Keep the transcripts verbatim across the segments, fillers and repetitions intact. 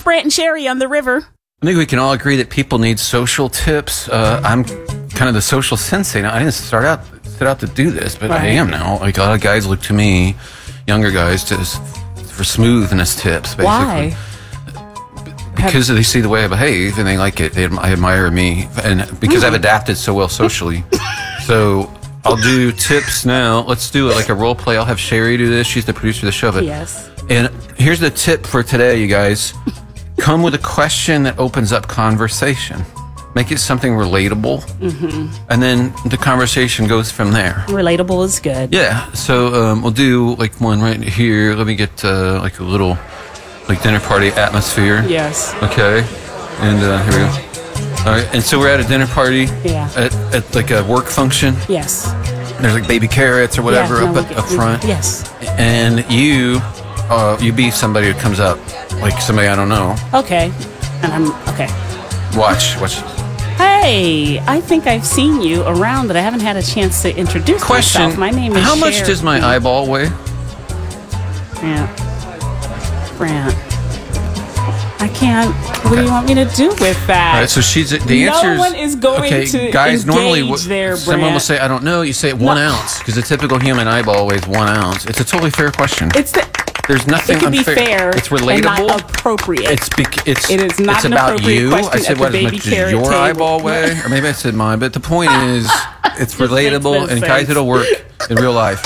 Brant and Sherry on the river. I think we can all agree that people need social tips. Uh, I'm kind of the social sensei now. I didn't start out set out to do this, but Right. I am now. Like a lot of guys look to me, younger guys, to for smoothness tips. Basically. Why? Because they see the way I behave and they like it. They adm- I admire me, and because I've adapted so well socially. So I'll do tips now. Let's do it like a role play. I'll have Sherry do this. She's the producer of the show. But Yes. And here's the tip for today, you guys. Come with a question that opens up conversation. Make it something relatable. Mm-hmm. And then the conversation goes from there. Relatable is good. Yeah. So um, we'll do like one right here. Let me get uh, like a little like dinner party atmosphere. Yes. Okay. And uh, here we go. All right. And so we're at a dinner party. Yeah. At, at like a work function. Yes. There's like baby carrots or whatever Yeah, no, up, we at, get- up we- front. Yes. And you, uh, you be somebody who comes up, like somebody I don't know. Okay. And I'm okay. Watch, watch. Hey, I think I've seen you around, but I haven't had a chance to introduce Question. myself. My name is How much Sherry. does my eyeball weigh? Brant. Brant. I can't. What do you want me to do with that? All right, so she's the No answer. one is going okay, to guys. Normally, engage what- there, someone will Brant. say, "I don't know." You say one No. ounce because a typical human eyeball weighs one ounce. It's a totally fair question. It's the. There's nothing It can be unfair. fair. It's and relatable. not appropriate. It's bec- it's It is not it's an about appropriate you. question I said, at the what as baby much as carrot your table. eyeball weigh, or maybe I said mine. But the point is, it's This makes relatable, no and guys, sense. it'll work in real life.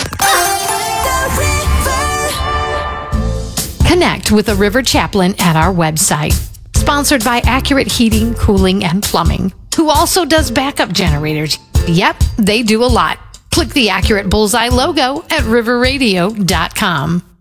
Connect with a River Chaplain at our website. Sponsored by Accurate Heating, Cooling, and Plumbing, who also does backup generators. Yep, they do a lot. Click the Accurate Bullseye logo at river radio dot com.